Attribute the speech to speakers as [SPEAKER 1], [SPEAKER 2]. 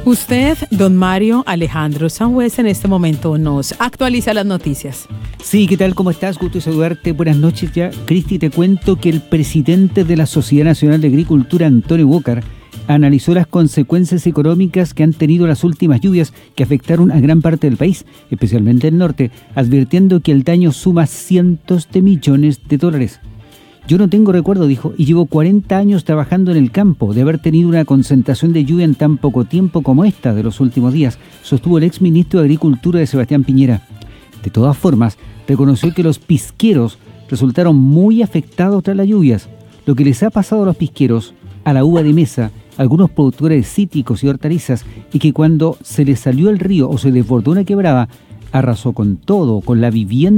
[SPEAKER 1] Usted, don Mario Alejandro Sangüesa, en este momento nos actualiza las noticias.
[SPEAKER 2] Sí, ¿qué tal? ¿Cómo estás? Gusto saludarte. Buenas noches ya. Cristi, te cuento que el presidente de la Sociedad Nacional de Agricultura, Antonio Walker, analizó las consecuencias económicas que han tenido las últimas lluvias que afectaron a gran parte del país, especialmente el norte, advirtiendo que el daño suma cientos de millones de dólares. Yo no tengo recuerdo, dijo, y llevo 40 años trabajando en el campo de haber tenido una concentración de lluvia en tan poco tiempo como esta de los últimos días, sostuvo el exministro de Agricultura de Sebastián Piñera. De todas formas, reconoció que los pisqueros resultaron muy afectados tras las lluvias. Lo que les ha pasado a los pisqueros, a la uva de mesa, a algunos productores de cítricos y hortalizas, y que cuando se les salió el río o se desbordó una quebrada, arrasó con todo, con la vivienda